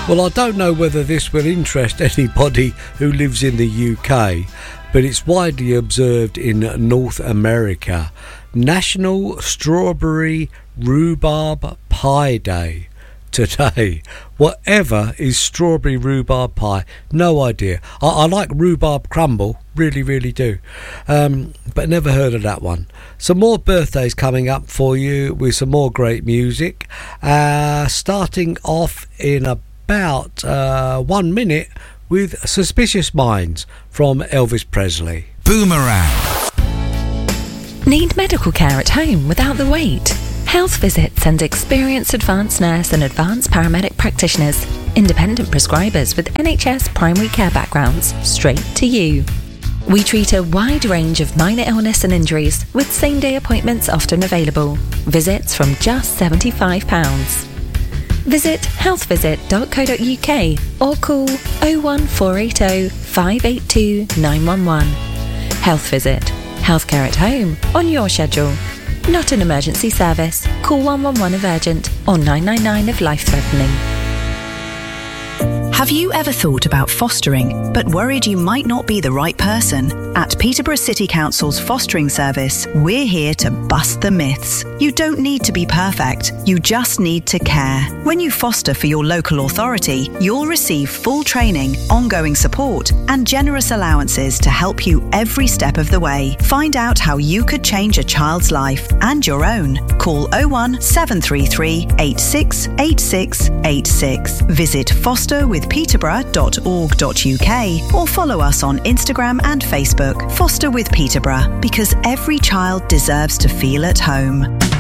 Well, I don't know whether this will interest anybody who lives in the UK, but it's widely observed in North America. National Strawberry Rhubarb Pie Day today. Whatever is strawberry rhubarb pie? No idea. I like rhubarb crumble, really do, but never heard of that one. Some more birthdays coming up for you with some more great music, starting off in about 1 minute with Suspicious Minds from Elvis Presley. Boomerang. Need medical care at home without the wait? Health Visit sends experienced advanced nurse and advanced paramedic practitioners, independent prescribers with NHS primary care backgrounds, straight to you. We treat a wide range of minor illness and injuries with same-day appointments often available. Visits from just £75. Visit healthvisit.co.uk or call 01480 582 911. Health Visit. Healthcare at home on your schedule. Not an emergency service. Call 111 if urgent or 999 if life-threatening. Have you ever thought about fostering, but worried you might not be the right person? At Peterborough City Council's fostering service, we're here to bust the myths. You don't need to be perfect, you just need to care. When you foster for your local authority, you'll receive full training, ongoing support, and generous allowances to help you every step of the way. Find out how you could change a child's life and your own. Call 01 733 86 86 86. Visit fosterwithpeterborough.org.uk or follow us on Instagram and Facebook. Foster with Peterborough, because every child deserves to feel at home.